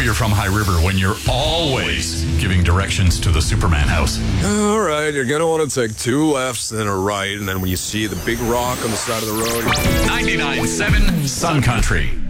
you're from High River when you're always giving directions to the Superman house. All right, you're going to want to take 2 lefts, then a right, and then when you see the big rock on the side of the road... 99.7 Sun Country.